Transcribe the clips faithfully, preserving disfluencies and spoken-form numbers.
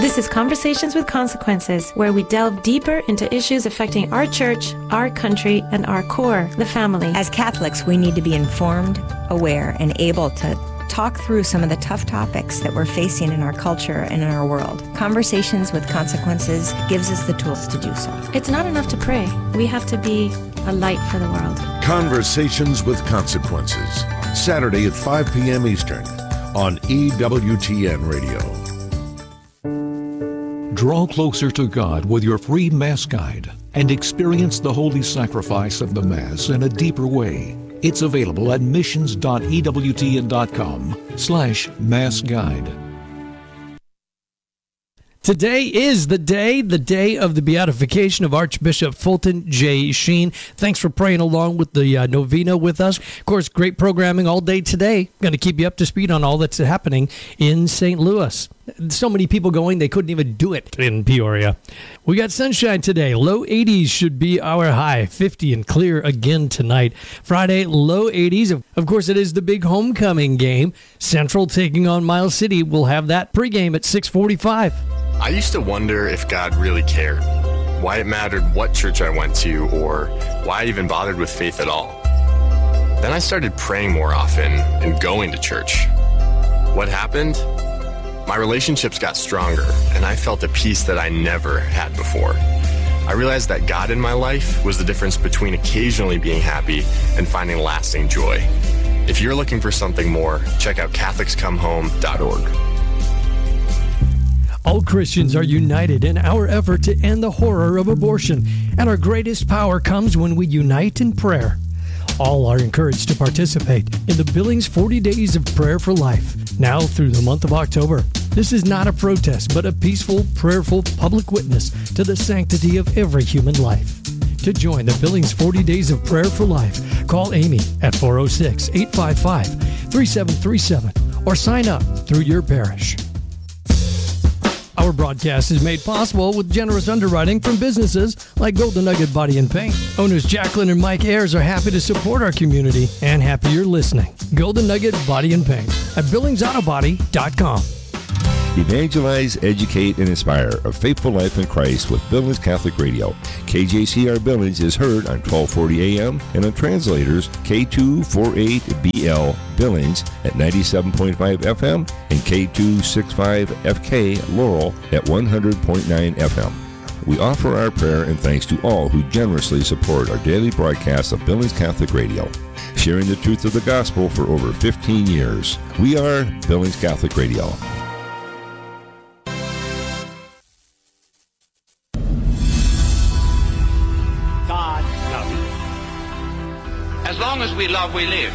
This is Conversations with Consequences, where we delve deeper into issues affecting our church, our country, and our core, the family. As Catholics, we need to be informed, aware, and able to talk through some of the tough topics that we're facing in our culture and in our world. Conversations with Consequences gives us the tools to do so. It's not enough to pray. We have to be a light for the world. Conversations with Consequences, Saturday at five p.m. Eastern on E W T N Radio. Draw closer to God with your free Mass Guide and experience the holy sacrifice of the Mass in a deeper way. It's available at missions dot e w t n dot com slash Mass Guide. Today is the day, the day of the beatification of Archbishop Fulton J. Sheen. Thanks for praying along with the uh, novena with us. Of course, great programming all day today. Going to keep you up to speed on all that's happening in Saint Louis. So many people going, they couldn't even do it in Peoria. We got sunshine today. Low eighties should be our high. fifty and clear again tonight. Friday, low eighties. Of course, it is the big homecoming game. Central taking on Miles City. We'll have that pregame at six forty-five. I used to wonder if God really cared, why it mattered what church I went to, or why I even bothered with faith at all. Then I started praying more often and going to church. What happened? My relationships got stronger, and I felt a peace that I never had before. I realized that God in my life was the difference between occasionally being happy and finding lasting joy. If you're looking for something more, check out catholics come home dot org. All Christians are united in our effort to end the horror of abortion, and our greatest power comes when we unite in prayer. All are encouraged to participate in the Billings forty Days of Prayer for Life, now through the month of October. This is not a protest, but a peaceful, prayerful public witness to the sanctity of every human life. To join the Billings forty Days of Prayer for Life, call Amy at four oh six, eight five five, three seven three seven or sign up through your parish. Our broadcast is made possible with generous underwriting from businesses like Golden Nugget Body and Paint. Owners Jacqueline and Mike Ayers are happy to support our community and happy you're listening. Golden Nugget Body and Paint at billings auto body dot com. Evangelize, educate, and inspire a faithful life in Christ with Billings Catholic Radio. K J C R Billings is heard on twelve forty a.m. and on translators K two forty-eight B L Billings at ninety-seven point five F M and K two sixty-five F K Laurel at one hundred point nine F M. We offer our prayer and thanks to all who generously support our daily broadcast of Billings Catholic Radio, sharing the truth of the gospel for over fifteen years. We are Billings Catholic Radio. As long as we love, we live.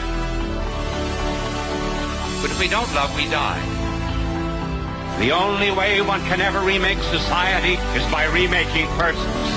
But if we don't love, we die. The only way one can ever remake society is by remaking persons.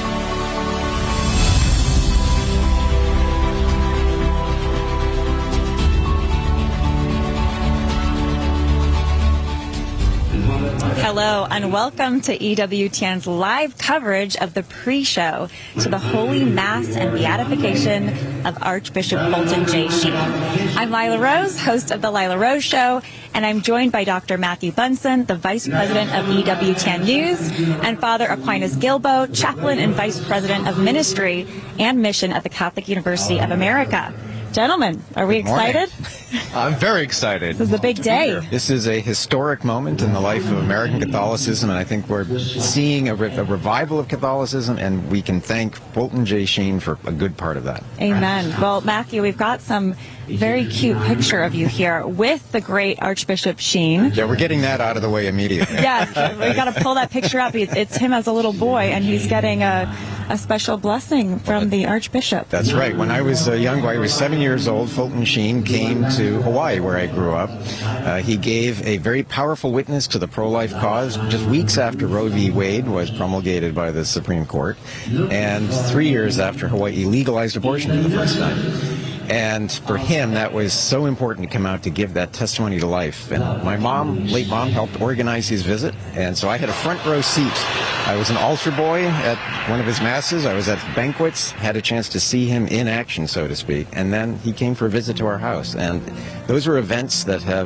Hello and welcome to E W T N's live coverage of the pre-show to the Holy Mass and Beatification of Archbishop Fulton J. Sheen. I'm Lila Rose, host of The Lila Rose Show, and I'm joined by Doctor Matthew Bunson, the Vice President of E W T N News, and Father Aquinas Gilbo, Chaplain and Vice President of Ministry and Mission at the Catholic University of America. Gentlemen, are we excited? I'm very excited. This is a big day. This is a historic moment in the life of American Catholicism, and I think we're seeing a, re- a revival of Catholicism, and we can thank Fulton J. Sheen for a good part of that. Amen. Well, Matthew, we've got some very cute picture of you here with the great Archbishop Sheen. Yeah, we're getting that out of the way immediately. Yes, we got to pull that picture up. It's, it's him as a little boy, and he's getting a, a special blessing from the Archbishop. That's right. When I was a young boy, I was seven years old, Fulton Sheen came to Hawaii, where I grew up. Uh, he gave a very powerful witness to the pro-life cause just weeks after Roe v. Wade was promulgated by the Supreme Court, and three years after Hawaii legalized abortion for the first time. And for him, that was so important to come out to give that testimony to life. And my mom, late mom, helped organize his visit, and so I had a front row seat. I was an altar boy at one of his masses. I was at banquets, had a chance to see him in action, so to speak. And then he came for a visit to our house. And those are events that have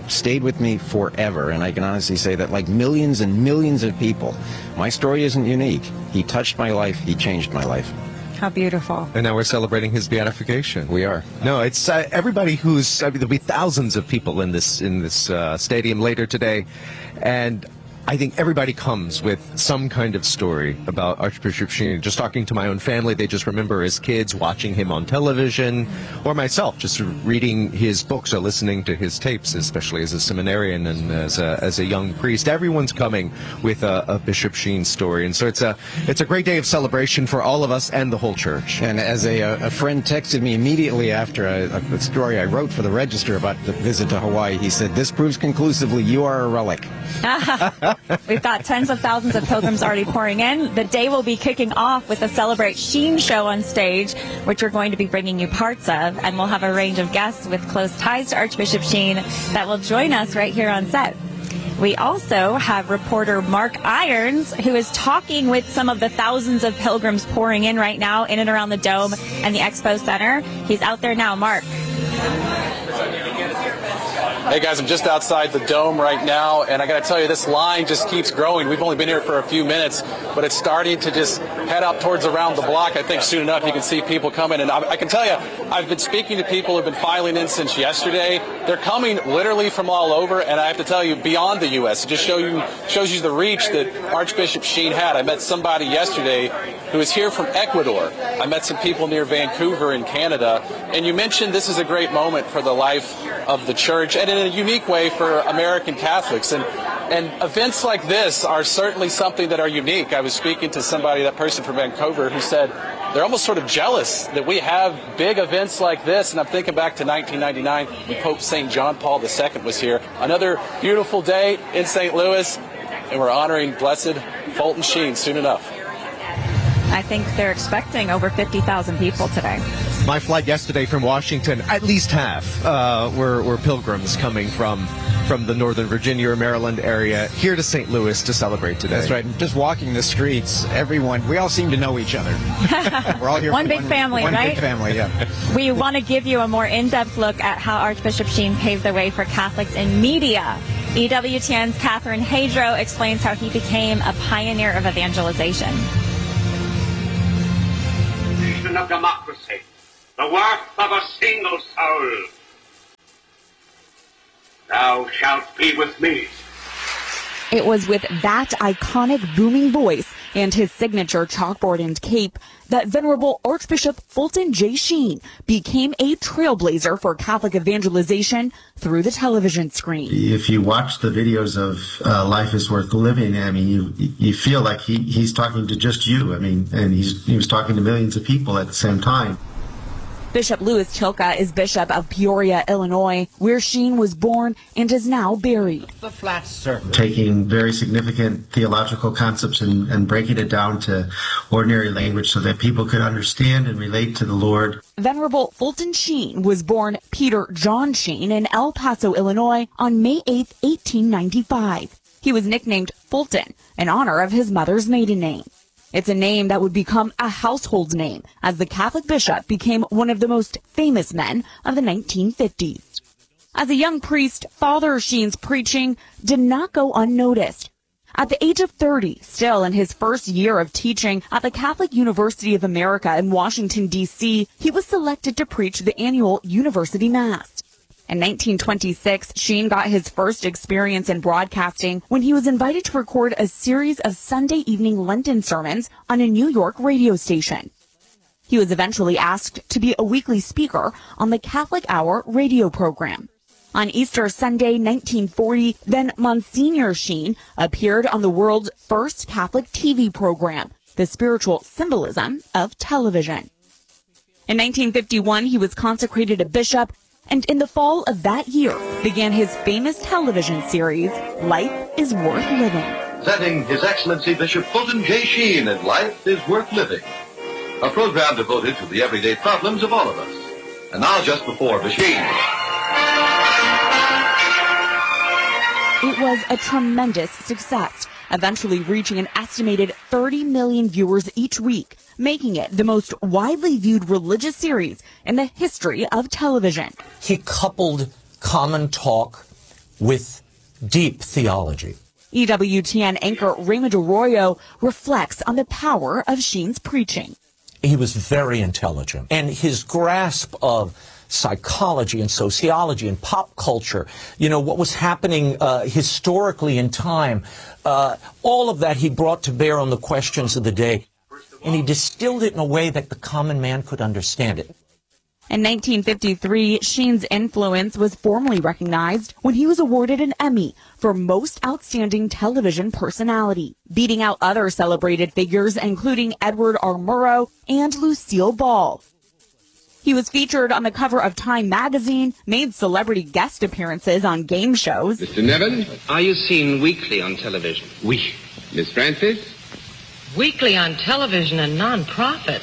stayed with me forever, and I can honestly say that, like millions and millions of people, my story isn't unique. He touched my life. He changed my life. How beautiful. And now we're celebrating his beatification. We are. No, it's uh, everybody who's, I mean, there'll be thousands of people in this, in this uh, stadium later today. And I think everybody comes with some kind of story about Archbishop Sheen. Just talking to my own family, they just remember as kids watching him on television, or myself just reading his books or listening to his tapes, especially as a seminarian and as a, as a young priest. Everyone's coming with a, a Bishop Sheen story, and so it's a it's a great day of celebration for all of us and the whole church. And as a, a friend texted me immediately after a, a story I wrote for the Register about the visit to Hawaii, he said, "This proves conclusively you are a relic." We've got tens of thousands of pilgrims already pouring in. The day will be kicking off with a Celebrate Sheen show on stage, which we're going to be bringing you parts of. And we'll have a range of guests with close ties to Archbishop Sheen that will join us right here on set. We also have reporter Mark Irons, who is talking with some of the thousands of pilgrims pouring in right now in and around the Dome and the Expo Center. He's out there now. Mark. Hey guys, I'm just outside the Dome right now, and I got to tell you, this line just keeps growing. We've only been here for a few minutes, but it's starting to just head up towards around the block. I think soon enough you can see people coming, and I, I can tell you, I've been speaking to people who have been filing in since yesterday. They're coming literally from all over, and I have to tell you, beyond the U S It just show you, shows you the reach that Archbishop Sheen had. I met somebody yesterday who is here from Ecuador. I met some people near Vancouver in Canada, and you mentioned this is a great moment for the life of the church, and in a unique way for American Catholics. And and events like this are certainly something that are unique. I was speaking to somebody, that person from Vancouver, who said they're almost sort of jealous that we have big events like this. And I'm thinking back to nineteen ninety-nine when Pope Saint John Paul the Second was here. Another beautiful day in Saint Louis, and we're honoring Blessed Fulton Sheen soon enough. I think they're expecting over fifty thousand people today. My flight yesterday from Washington, at least half uh, were, were pilgrims coming from from the Northern Virginia or Maryland area here to Saint Louis to celebrate today. That's right. And just walking the streets, everyone, we all seem to know each other. We're all here. One big one, family, one right? One big family, yeah. We want to give you a more in-depth look at how Archbishop Sheen paved the way for Catholics in media. E W T N's Catherine Hadro explains how he became a pioneer of evangelization. Of democracy, the work of a single soul. Thou shalt be with me. It was with that iconic booming voice and his signature chalkboard and cape that Venerable Archbishop Fulton J. Sheen became a trailblazer for Catholic evangelization through the television screen. If you watch the videos of uh, Life is Worth Living, I mean, you you feel like he, he's talking to just you. I mean, and he's he was talking to millions of people at the same time. Bishop Louis Chilka is Bishop of Peoria, Illinois, where Sheen was born and is now buried. The flat surface. Taking very significant theological concepts and, and breaking it down to ordinary language so that people could understand and relate to the Lord. Venerable Fulton Sheen was born Peter John Sheen in El Paso, Illinois on May eighth, eighteen ninety-five. He was nicknamed Fulton in honor of his mother's maiden name. It's a name that would become a household name as the Catholic bishop became one of the most famous men of the nineteen fifties. As a young priest, Father Sheen's preaching did not go unnoticed. At the age of thirty, still in his first year of teaching at the Catholic University of America in Washington, D C, he was selected to preach the annual University Mass. In nineteen twenty-six, Sheen got his first experience in broadcasting when he was invited to record a series of Sunday evening Lenten sermons on a New York radio station. He was eventually asked to be a weekly speaker on the Catholic Hour radio program. On Easter Sunday, nineteen forty, then Monsignor Sheen appeared on the world's first Catholic T V program, The Spiritual Symbolism of Television. In nineteen fifty-one, he was consecrated a bishop, and in the fall of that year began his famous television series, Life is Worth Living. Presenting His Excellency Bishop Fulton J. Sheen in Life is Worth Living, a program devoted to the everyday problems of all of us. And now, just before the Sheen. It was a tremendous success, eventually reaching an estimated thirty million viewers each week, making it the most widely viewed religious series in the history of television. He coupled common talk with deep theology. E W T N anchor Raymond Arroyo reflects on the power of Sheen's preaching. He was very intelligent, and his grasp of psychology and sociology and pop culture, you know, what was happening uh, historically in time, uh, all of that he brought to bear on the questions of the day, and he distilled it in a way that the common man could understand it. In nineteen fifty-three, Sheen's influence was formally recognized when he was awarded an Emmy for Most Outstanding Television Personality, beating out other celebrated figures including Edward R. Murrow and Lucille Ball. He was featured on the cover of Time magazine, made celebrity guest appearances on game shows. Mister Nevin, are you seen weekly on television? Oui. Miss Francis? Weekly on television, a non-profit.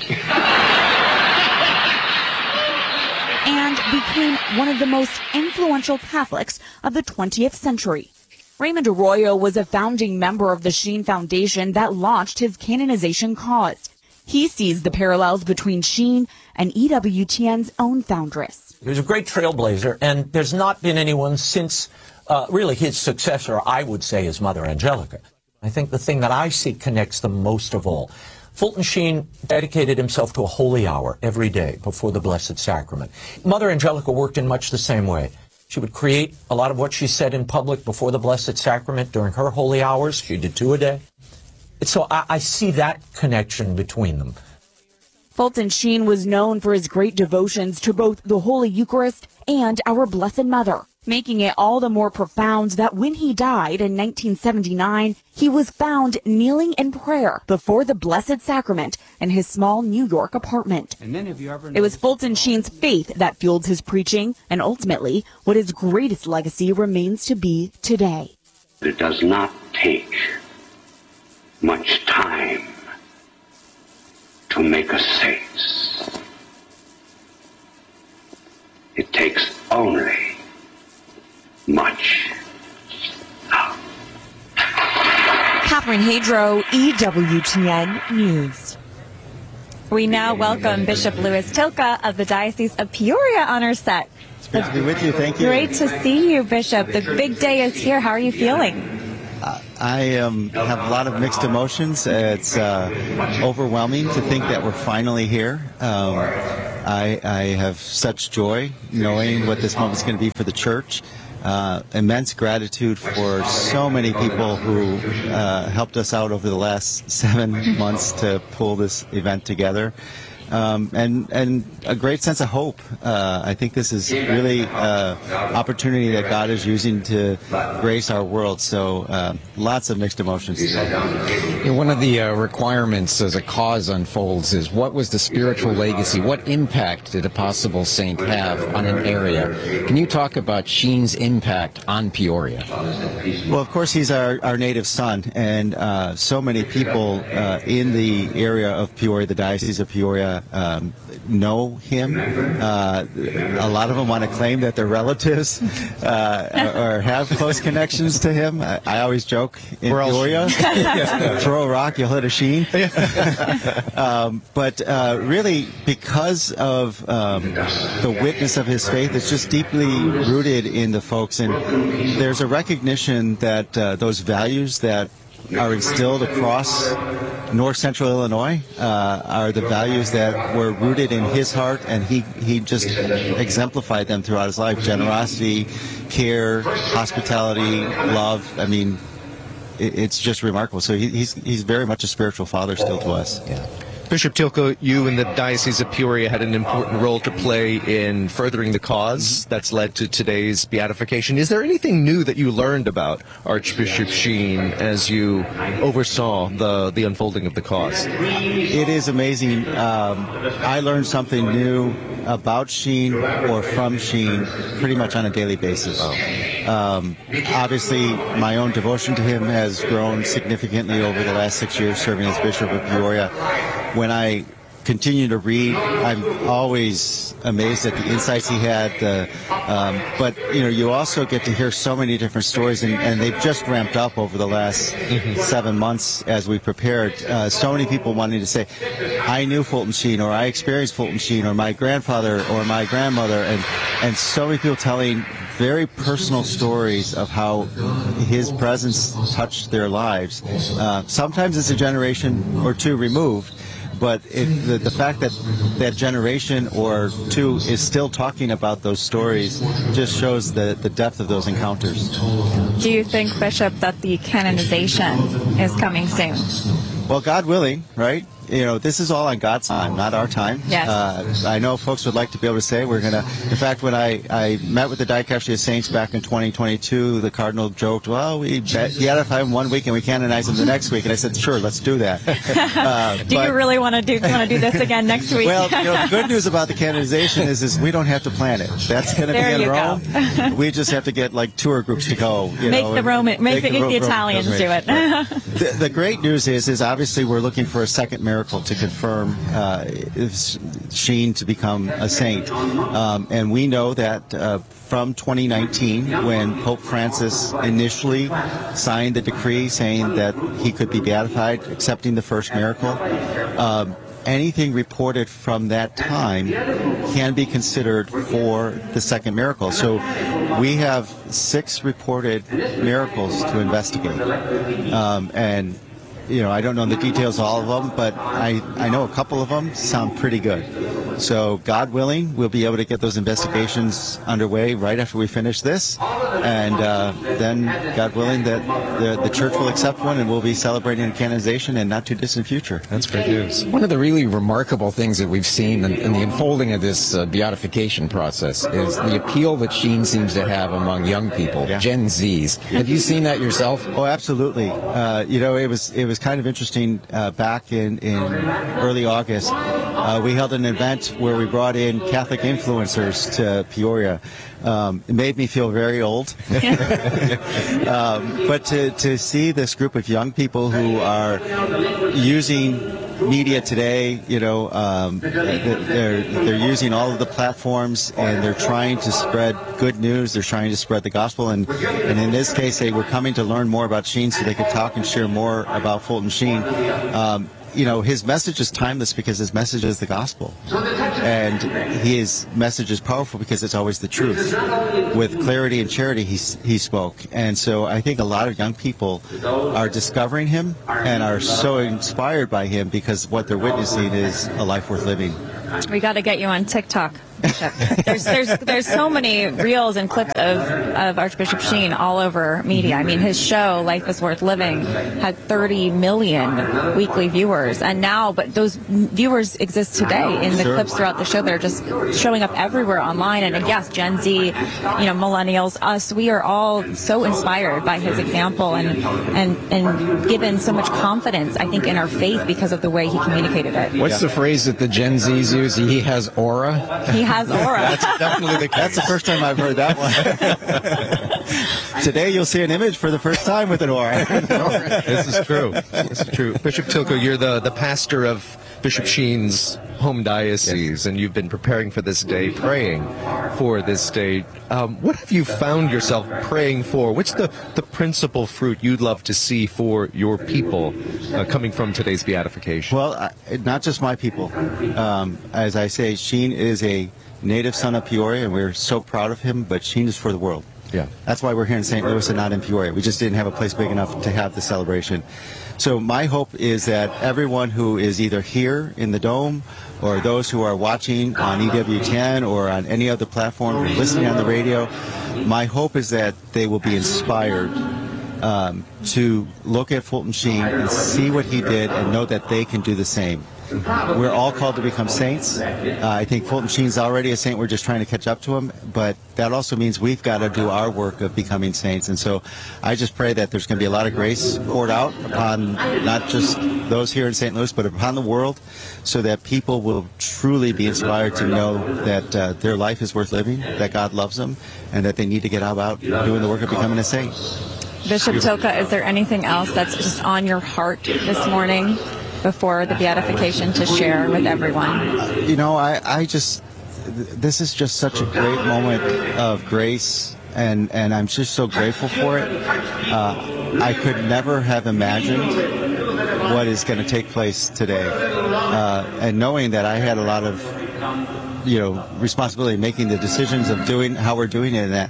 And became one of the most influential Catholics of the twentieth century. Raymond Arroyo was a founding member of the Sheen Foundation that launched his canonization cause. He sees the parallels between Sheen and E W T N's own foundress. He was a great trailblazer, and there's not been anyone since, uh, really, his successor, I would say, is Mother Angelica. I think the thing that I see connects them most of all. Fulton Sheen dedicated himself to a holy hour every day before the Blessed Sacrament. Mother Angelica worked in much the same way. She would create a lot of what she said in public before the Blessed Sacrament during her holy hours. She did two a day. So I, I see that connection between them. Fulton Sheen was known for his great devotions to both the Holy Eucharist and our Blessed Mother, making it all the more profound that when he died in nineteen seventy-nine, he was found kneeling in prayer before the Blessed Sacrament in his small New York apartment. And then have you ever It was Fulton Sheen's faith that fueled his preaching and ultimately what his greatest legacy remains to be today. It does not take much time to make a saint. It takes only much love. Catherine Hadro, E W T N News. We now welcome Bishop Louis Tilka of the Diocese of Peoria on our set. It's great to be with you. Thank you. Great to see you, Bishop. The big day is here. How are you feeling? Uh, I um, have a lot of mixed emotions. It's uh, overwhelming to think that we're finally here. Um, I, I have such joy knowing what this moment is going to be for the church. Uh, immense gratitude for so many people who uh, helped us out over the last seven months to pull this event together. Um, and and a great sense of hope. Uh, I think this is really an opportunity that God is using to grace our world. So uh, lots of mixed emotions today. You know, one of the uh, requirements as a cause unfolds is what was the spiritual legacy? What impact did a possible saint have on an area? Can you talk about Sheen's impact on Peoria? Well, of course, he's our, our native son, and uh, so many people uh, in the area of Peoria, the Diocese of Peoria, Um, know him. Uh, a lot of them want to claim that they're relatives uh, or have close connections to him. I, I always joke in We're Peoria, throw a rock, you'll hit a Sheen. um, but uh, really, because of um, the witness of his faith, it's just deeply rooted in the folks, and there's a recognition that uh, those values that are instilled across north central Illinois uh, are the values that were rooted in his heart, and he, he just exemplified them throughout his life. Generosity, care, hospitality, love. I mean, it, it's just remarkable. So he, he's, he's very much a spiritual father still to us. Yeah. Bishop Tilka, you and the Diocese of Peoria had an important role to play in furthering the cause that's led to today's beatification. Is there anything new that you learned about Archbishop Sheen as you oversaw the, the unfolding of the cause? It is amazing. Um, I learned something new about Sheen or from Sheen pretty much on a daily basis. Um, obviously, my own devotion to him has grown significantly over the last six years serving as Bishop of Peoria. When I continue to read, I'm always amazed at the insights he had. Uh, um, but, you know, you also get to hear so many different stories, and, and they've just ramped up over the last mm-hmm. seven months as we prepared. Uh, so many people wanting to say, I knew Fulton Sheen, or I experienced Fulton Sheen, or my grandfather, or my grandmother, and, and so many people telling very personal stories of how his presence touched their lives. Uh, sometimes it's a generation or two removed, but it, the, the fact that that generation or two is still talking about those stories just shows the, the depth of those encounters. Do you think, Bishop, that the canonization is coming soon? Well, God willing, right? You know, this is all on God's time, not our time. Yes. Uh, I know folks would like to be able to say we're going to... In fact, when I, I met with the Dicastery of Saints back in twenty twenty-two, the Cardinal joked, well, we beatify him one week and we canonize him the next week. And I said, sure, let's do that. Uh, do but, you really want to do want to do this again next week? Well, you know, the good news about the canonization is, is we don't have to plan it. That's going to be in Rome. Go. We just have to get like tour groups to go. You make know, the Roman, make, make the, the Italians do it. the, the great news is, is obviously we're looking for a second miracle to confirm uh, Sheen to become a saint. Um, and we know that uh, from twenty nineteen, when Pope Francis initially signed the decree saying that he could be beatified, accepting the first miracle, um, anything reported from that time can be considered for the second miracle. So we have six reported miracles to investigate. Um, and You know, I don't know the details of all of them, but I, I know a couple of them sound pretty good. So, God willing, we'll be able to get those investigations underway right after we finish this. And uh, then, God willing, that the, the church will accept one and we'll be celebrating a canonization in not too distant future. That's great news. One of the really remarkable things that we've seen in, in the unfolding of this uh, beatification process is the appeal that Sheen seems to have among young people, yeah. Gen Zs. Have you seen that yourself? Oh, absolutely. Uh, you know, it was it was kind of interesting uh, back in, in early August. Uh, we held an event where we brought in Catholic influencers to Peoria. Um, it made me feel very old. um, but to, to see this group of young people who are using media today, you know, um, they're, they're using all of the platforms and they're trying to spread good news. They're trying to spread the gospel. And, and in this case, they were coming to learn more about Sheen so they could talk and share more about Fulton Sheen. Um, you know, his message is timeless because his message is the gospel. And his message is powerful because it's always the truth. With clarity and charity, he, he spoke. And so I think a lot of young people are discovering him and are so inspired by him because what they're witnessing is a life worth living. We got to get you on TikTok, Bishop. There's there's there's so many reels and clips of, of Archbishop Sheen all over media. I mean, his show Life is Worth Living had thirty million weekly viewers, and now, but those viewers exist today in the sure. clips throughout the show that are just showing up everywhere online. And yes, Gen Z, you know, millennials, us, we are all so inspired by his example and and and given so much confidence, I think, in our faith because of the way he communicated it. What's yeah. the phrase that the Gen Zs use? He has aura. He has aura. That's definitely the. That's the first time I've heard that one. Today you'll see an image for the first time with an aura. This is true. This is true. Bishop Tilko, you're the the pastor of Bishop Sheen's home diocese, yes. and you've been preparing for this day, praying for this day. Um, what have you found yourself praying for? What's the, the principal fruit you'd love to see for your people uh, coming from today's beatification? Well, uh, not just my people. Um, as I say, Sheen is a native son of Peoria, and we're so proud of him, but Sheen is for the world. Yeah. That's why we're here in Saint Louis and not in Peoria. We just didn't have a place big enough to have the celebration. So my hope is that everyone who is either here in the Dome or those who are watching on E W ten or on any other platform or listening on the radio, my hope is that they will be inspired um, to look at Fulton Sheen and see what he did and know that they can do the same. We're all called to become saints. Uh, I think Fulton Sheen's already a saint. We're just trying to catch up to him. But that also means we've got to do our work of becoming saints. And so I just pray that there's going to be a lot of grace poured out upon not just those here in Saint Louis, but upon the world, so that people will truly be inspired to know that uh, their life is worth living, that God loves them, and that they need to get about doing the work of becoming a saint. Bishop Tilka, is there anything else that's just on your heart this morning before the beatification to share with everyone? You know, I, I just, this is just such a great moment of grace, and, and I'm just so grateful for it. Uh, I could never have imagined what is going to take place today. Uh, and knowing that I had a lot of, you know, responsibility in making the decisions of doing how we're doing it, and that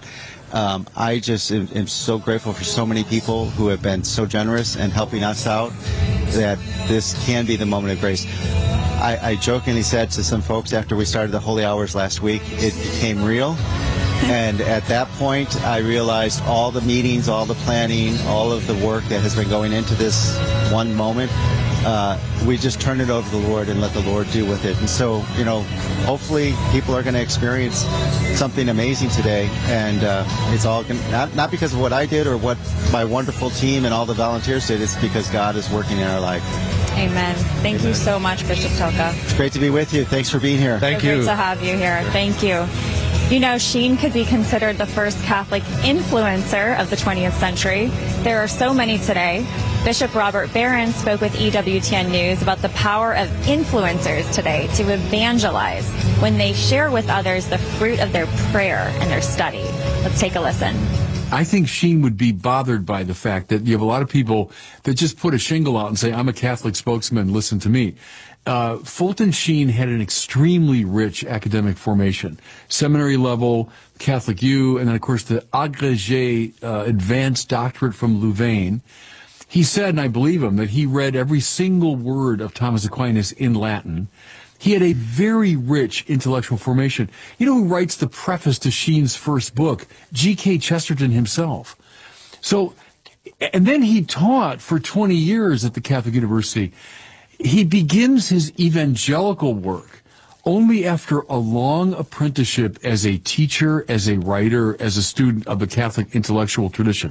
um, I just am, am so grateful for so many people who have been so generous and helping us out that this can be the moment of grace. I, I jokingly said to some folks after we started the Holy Hours last week, it became real. And at that point, I realized all the meetings, all the planning, all of the work that has been going into this one moment, uh, we just turn it over to the Lord and let the Lord do with it. And so, you know, hopefully people are going to experience something amazing today. And uh, it's all gonna, not, not because of what I did or what my wonderful team and all the volunteers did. It's because God is working in our life. Amen. Thank Amen. you so much, Bishop Toka. It's great to be with you. Thanks for being here. Thank so you. Great to have you here. Thank you. You know, Sheen could be considered the first Catholic influencer of the twentieth century. There are so many today. Bishop Robert Barron spoke with E W T N News about the power of influencers today to evangelize when they share with others the fruit of their prayer and their study. Let's take a listen. I think Sheen would be bothered by the fact that you have a lot of people that just put a shingle out and say, I'm a Catholic spokesman, listen to me. Uh, Fulton Sheen had an extremely rich academic formation, seminary level, Catholic U, and then, of course, the agrégé uh, advanced doctorate from Louvain. He said, and I believe him, that he read every single word of Thomas Aquinas in Latin. He had a very rich intellectual formation. You know who writes the preface to Sheen's first book? G K Chesterton himself. So, and then he taught for twenty years at the Catholic University. He begins his evangelical work only after a long apprenticeship as a teacher, as a writer, as a student of the Catholic intellectual tradition.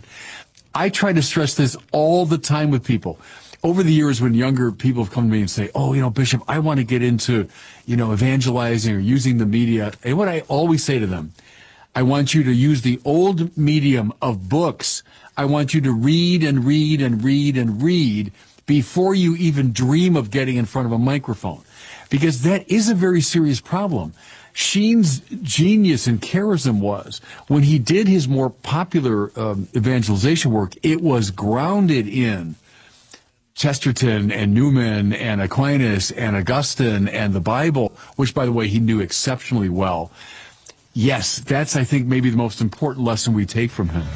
I try to stress this all the time with people. Over the years, when younger people have come to me and say, oh, you know, Bishop, I want to get into, you know, evangelizing or using the media. And what I always say to them, I want you to use the old medium of books. I want you to read and read and read and read before you even dream of getting in front of a microphone. Because that is a very serious problem. Sheen's genius and charism was, when he did his more popular um, evangelization work, it was grounded in Chesterton and Newman and Aquinas and Augustine and the Bible, which, by the way, he knew exceptionally well. Yes, that's, I think, maybe the most important lesson we take from him.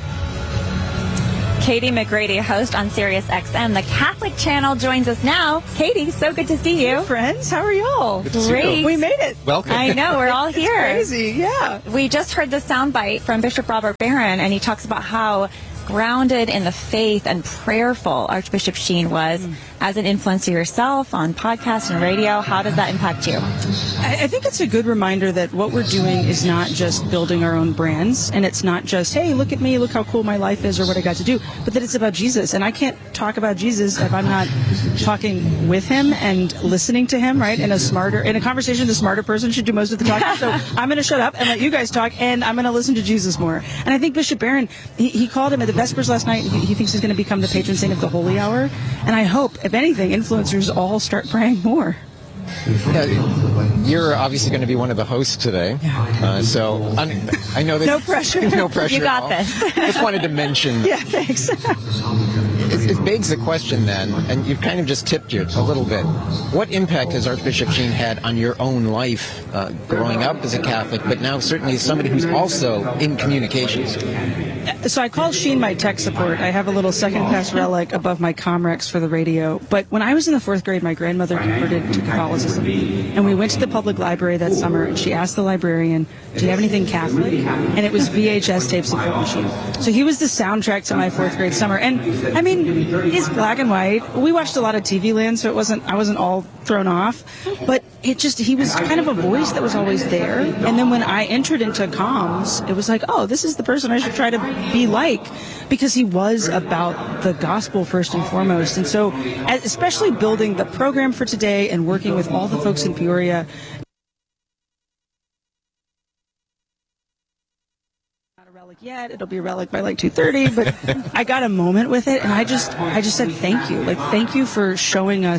Katie McGrady, host on Sirius X M, the Catholic channel, joins us now. Katie, so good to see you. Hey, friends, how are y'all? Great. We made it. Welcome. I know, we're all here. It's crazy, yeah. We just heard the soundbite from Bishop Robert Barron, and he talks about how grounded in the faith and prayerful Archbishop Sheen was. Mm. As an influencer yourself on podcasts and radio, how does that impact you? I, I think it's a good reminder that what we're doing is not just building our own brands, and it's not just, hey, look at me, look how cool my life is or what I got to do, but that it's about Jesus. And I can't talk about Jesus if I'm not talking with him and listening to him, right? In a smarter, in a conversation, the smarter person should do most of the talking. So I'm going to shut up and let you guys talk, and I'm going to listen to Jesus more. And I think Bishop Barron, he, he called him at the Vespers last night. He, he thinks he's going to become the patron saint of the Holy Hour. And I hope, if anything, influencers all start praying more. Yeah, you're obviously going to be one of the hosts today, uh, so I'm, I know that no pressure. No pressure. You got at all. this. Just wanted to mention. Yeah, thanks. It, it begs the question then, and you've kind of just tipped it a little bit. What impact has Archbishop Sheen had on your own life, uh, growing up as a Catholic, but now certainly as somebody who's also in communications? So I call Sheen my tech support. I have a little second class relic above my Comrex for the radio. But when I was in the fourth grade, my grandmother converted to Catholicism. And we went to the public library that summer, and she asked the librarian, do you have anything Catholic? And it was V H S tapes of Fulton Sheen. So he was the soundtrack to my fourth grade summer. And, I mean, it's black and white. We watched a lot of T V Land, so it wasn't, I wasn't all thrown off. But it just, he was kind of a voice that was always there. And then when I entered into comms, it was like, oh, this is the person I should try to be like, because he was about the gospel first and foremost. And so, especially building the program for today and working with all the folks in Peoria. Not a relic yet. It'll be a relic by like two thirty, but I got a moment with it, and I just, I just said thank you. Like, thank you for showing us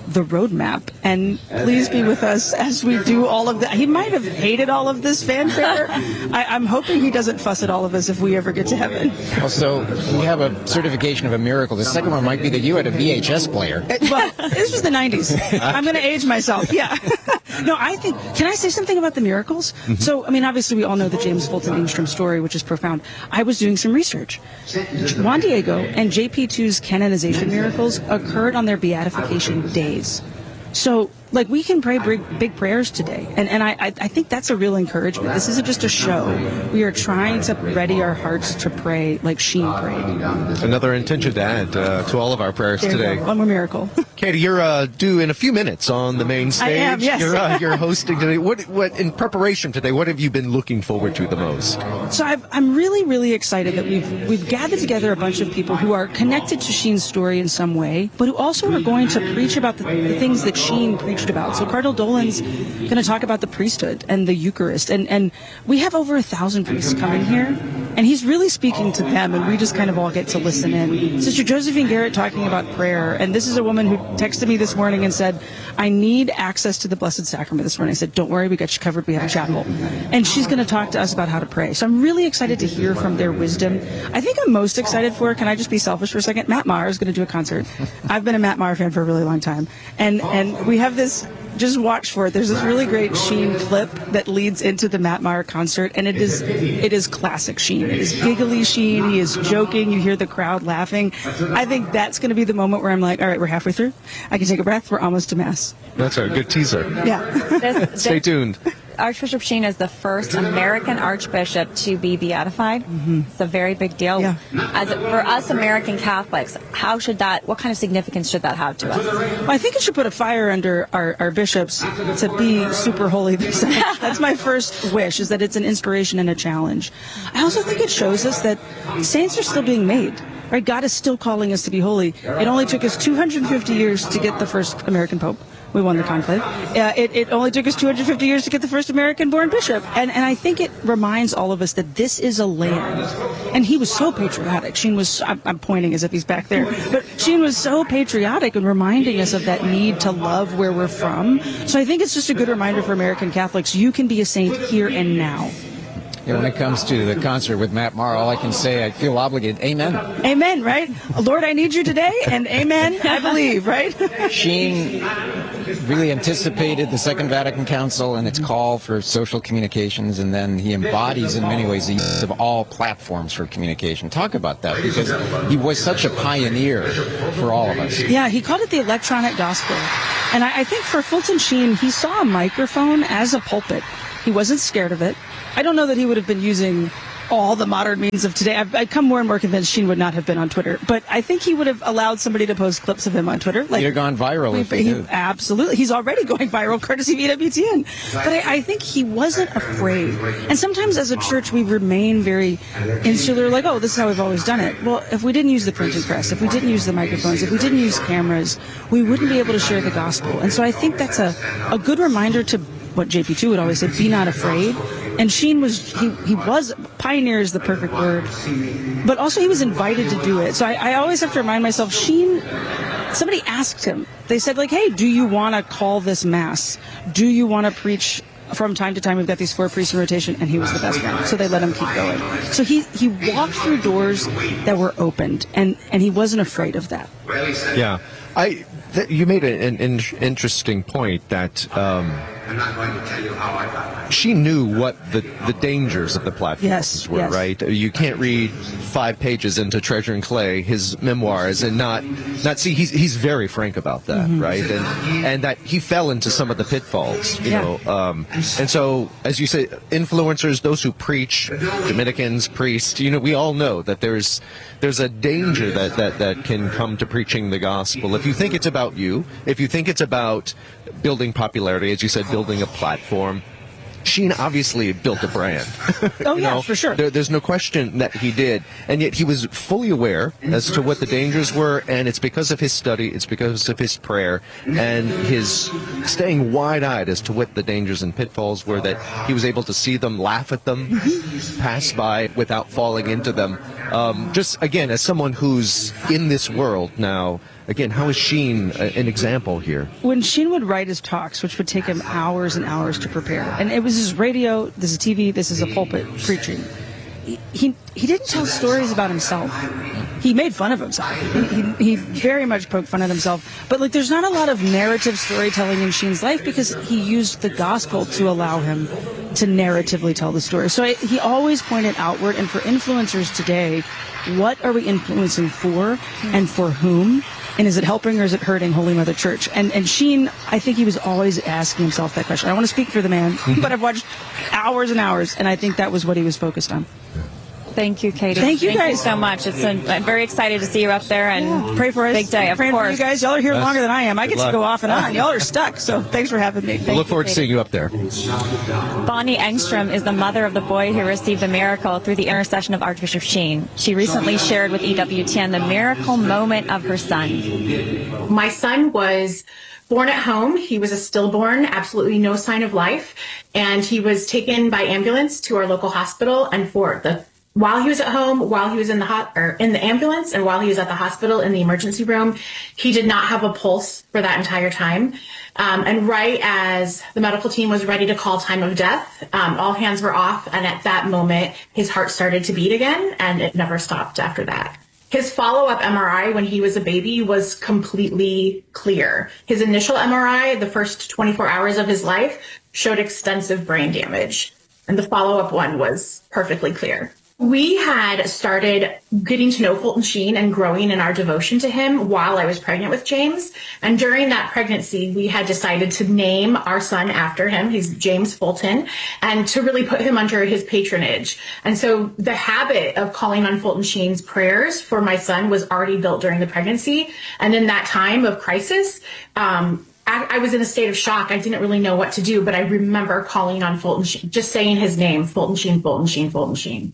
The Roadmap. And please be with us as we do all of that. He might have hated all of this fanfare. I, I'm hoping he doesn't fuss at all of us if we ever get to heaven. Well, so we have a certification of a miracle. The second one might be that you had a V H S player. Uh, Well, this was the nineties. I'm going to age myself. Yeah. No, I think, can I say something about the miracles? Mm-hmm. So, I mean, obviously we all know the James Fulton Engstrom story, which is profound. I was doing some research. Juan Diego and J P two's canonization miracles occurred on their beatification days. So, like, we can pray big, big prayers today. And, and I, I I think that's a real encouragement. This isn't just a show. We are trying to ready our hearts to pray like Sheen prayed. Another intention to add uh, to all of our prayers There you today. go. One more miracle. Katie, you're uh, due in a few minutes on the main stage. I am, yes. You're, uh, you're hosting today. What, what, in preparation today, what have you been looking forward to the most? So I've, I'm really, really excited that we've we've gathered together a bunch of people who are connected to Sheen's story in some way, but who also are going to preach about the, the things that Sheen preached about. So Cardinal Dolan's going to talk about the priesthood and the Eucharist, and and we have over a thousand priests coming here, and he's really speaking to them, and we just kind of all get to listen in. Sister Josephine Garrett talking about prayer, and this is a woman who texted me this morning and said, "I need access to the Blessed Sacrament this morning." I said, "Don't worry, we got you covered. We have a chapel," and she's going to talk to us about how to pray. So I'm really excited to hear from their wisdom. I think I'm most excited for, can I just be selfish for a second? Matt Maher is going to do a concert. I've been a Matt Maher fan for a really long time, and and we have this. Just watch for it. There's this really great Sheen clip that leads into the Matt Maher concert, and it is it is classic Sheen. It is giggly Sheen. He is joking. You hear the crowd laughing. I think that's going to be the moment where I'm like, all right, we're halfway through. I can take a breath. We're almost to Mass. That's a good teaser. Yeah. This- Stay this- tuned. Archbishop Sheen is the first American archbishop to be beatified. Mm-hmm. It's a very big deal. Yeah. As a, for us American Catholics, how should that? What kind of significance should that have to us? Well, I think it should put a fire under our, our bishops to be super holy themselves. That's my first wish, is that it's an inspiration and a challenge. I also think it shows us that saints are still being made. Right? God is still calling us to be holy. It only took us two hundred fifty years to get the first American pope. We won the conclave. Uh, it, it only took us two hundred fifty years to get the first American-born bishop. And, and I think it reminds all of us that this is a land. And he was so patriotic. Sheen was, I'm, I'm pointing as if he's back there, but Sheen was so patriotic and reminding us of that need to love where we're from. So I think it's just a good reminder for American Catholics, you can be a saint here and now. You know, when it comes to the concert with Matt Maher, all I can say, I feel obligated. Amen. Amen, right? Lord, I need you today, and amen, I believe, right? Sheen really anticipated the Second Vatican Council and its call for social communications, and then he embodies in many ways the use of all platforms for communication. Talk about that, because he was such a pioneer for all of us. Yeah, he called it the electronic gospel. And I, I think for Fulton Sheen, he saw a microphone as a pulpit. He wasn't scared of it. I don't know that he would have been using all the modern means of today. I've, I've come more and more convinced Sheen would not have been on Twitter, but I think he would have allowed somebody to post clips of him on Twitter. Like, He'd have gone viral if he, he did. Absolutely. He's already going viral, courtesy of E W T N. But I, I think he wasn't afraid. And sometimes as a church, we remain very insular, like, oh, this is how we've always done it. Well, if we didn't use the printing press, if we didn't use the microphones, if we didn't use cameras, we wouldn't be able to share the gospel. And so I think that's a, a good reminder to what J P two would always say, be not afraid. And Sheen was, he, he was, pioneer is the perfect word, but also he was invited to do it. So I, I always have to remind myself, Sheen, somebody asked him, they said like, hey, do you want to call this Mass? Do you want to preach from time to time? We've got these four priests in rotation, and he was the best one. So they let him keep going. So he, he walked through doors that were opened, and, and he wasn't afraid of that. Yeah. I, th- you made an, an in- interesting point that, um, I'm not going to tell you how I got it. She knew what the, the dangers of the platforms yes, were, yes. right? You can't read five pages into Treasure and Clay, his memoirs, and not not see. He's he's very frank about that, mm-hmm. right? And and that he fell into some of the pitfalls, you yeah. know. Um, and so, as you say, influencers, those who preach, Dominicans, priests, you know, we all know that there's there's a danger that that that can come to preaching the gospel. If you think it's about you, if you think it's about building popularity, as you said, building a platform. Sheen obviously built a brand. Oh, yeah, know? for sure. There, there's no question that he did. And yet he was fully aware as to what the dangers were, and it's because of his study, it's because of his prayer, and his staying wide-eyed as to what the dangers and pitfalls were, that he was able to see them, laugh at them, pass by without falling into them. Um, just, again, as someone who's in this world now, again, how is Sheen a, an example here? When Sheen would write his talks, which would take him hours and hours to prepare, and it was his radio, this is T V, this is a pulpit preaching, he, he, he didn't tell stories about himself. He made fun of himself. He, he, he very much poked fun at himself. But, like, there's not a lot of narrative storytelling in Sheen's life because he used the gospel to allow him to narratively tell the story. So I, he always pointed outward. And for influencers today, what are we influencing for and for whom? And is it helping or is it hurting Holy Mother Church? And and Sheen, I think he was always asking himself that question. I don't want to speak for the man, but I've watched hours and hours, and I think that was what he was focused on. Thank you, Katie. Thank you, Thank guys. you so much. It's an, I'm very excited to see you up there and Yeah. Pray for us. big day, of Praying course. for you guys. Y'all are here Yes. longer than I am. I Good get to luck. go off and on. Y'all are stuck. So thanks for having me. We'll look forward to seeing you up there. Bonnie Engstrom is the mother of the boy who received the miracle through the intercession of Archbishop Sheen. She recently shared with E W T N the miracle moment of her son. My son was born at home. He was a stillborn, absolutely no sign of life. And he was taken by ambulance to our local hospital. And for the while he was at home, while he was in the hot or in the ambulance, and while he was at the hospital in the emergency room, he did not have a pulse for that entire time. Um, and right as the medical team was ready to call time of death, um, all hands were off. And at that moment, his heart started to beat again, and it never stopped after that. His follow-up M R I when he was a baby was completely clear. His initial M R I, the first twenty-four hours of his life, showed extensive brain damage. And the follow-up one was perfectly clear. We had started getting to know Fulton Sheen and growing in our devotion to him while I was pregnant with James. And during that pregnancy, we had decided to name our son after him. He's James Fulton, and to really put him under his patronage. And so the habit of calling on Fulton Sheen's prayers for my son was already built during the pregnancy. And in that time of crisis, um, I, I was in a state of shock. I didn't really know what to do, but I remember calling on Fulton Sheen, just saying his name, Fulton Sheen, Fulton Sheen, Fulton Sheen.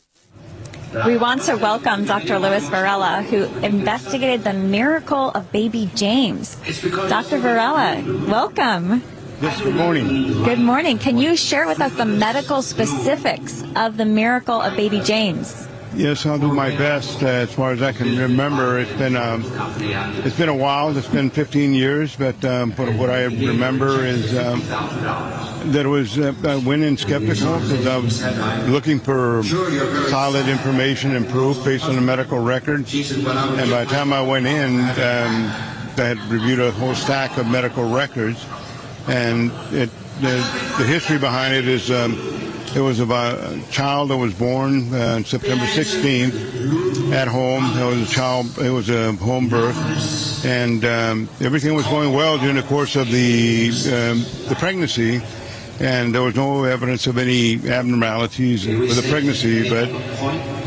We want to welcome Doctor Louis Varela, who investigated the miracle of baby James. Doctor Varela, welcome. Yes, good morning. Good morning. Can you share with us the medical specifics of the miracle of baby James? Yes, I'll do my best. Uh, as far as I can remember, it's been um, it's been a while. It's been fifteen years, but um, what, what I remember is um, that it was uh, I went in skeptical because I was looking for solid information and proof based on the medical records. And by the time I went in, um, I had reviewed a whole stack of medical records, and it, the, the history behind it is. Um, It was about a child that was born uh, on September sixteenth at home. It was a child. It was a home birth, and um, everything was going well during the course of the um, the pregnancy, and there was no evidence of any abnormalities with the pregnancy. But